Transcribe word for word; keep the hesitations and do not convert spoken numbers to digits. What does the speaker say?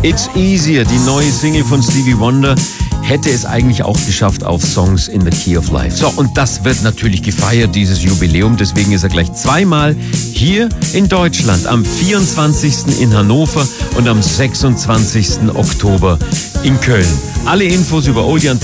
It's Easier, die neue Single von Stevie Wonder, hätte es eigentlich auch geschafft auf Songs in the Key of Life. So, und das wird natürlich gefeiert, dieses Jubiläum. Deswegen ist er gleich zweimal hier in Deutschland. Am vierundzwanzigsten in Hannover und am sechsundzwanzigsten Oktober in Köln. Alle Infos über Oldie